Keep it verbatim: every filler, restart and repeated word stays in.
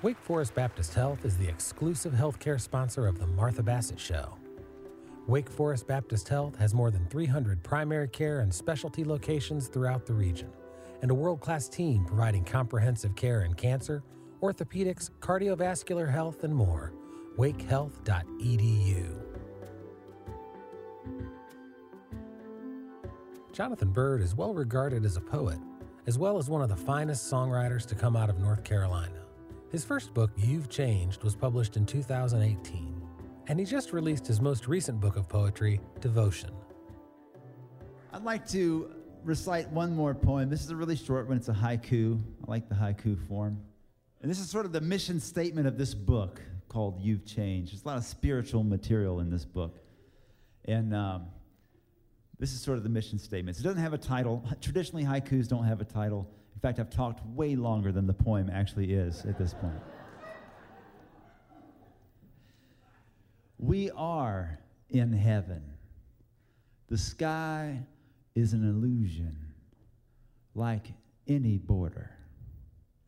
Wake Forest Baptist Health is the exclusive healthcare sponsor of the Martha Bassett Show. Wake Forest Baptist Health has more than three hundred primary care and specialty locations throughout the region, and a world-class team providing comprehensive care in cancer, orthopedics, cardiovascular health, and more. wake health dot e d u. Jonathan Byrd is well regarded as a poet, as well as one of the finest songwriters to come out of North Carolina. His first book, You've Changed, was published in two thousand eighteen, and he just released his most recent book of poetry, Devotion. I'd like to recite one more poem. This is a really short one. It's a haiku. I like the haiku form. And this is sort of the mission statement of this book called You've Changed. There's a lot of spiritual material in this book. And um, this is sort of the mission statement. It doesn't have a title. Traditionally, haikus don't have a title. In fact, I've talked way longer than the poem actually is at this point. We are in heaven. The sky is an illusion, like any border.